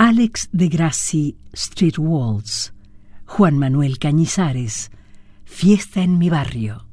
Alex de Grassi, Street Waltz. Juan Manuel Cañizares, Fiesta en mi barrio.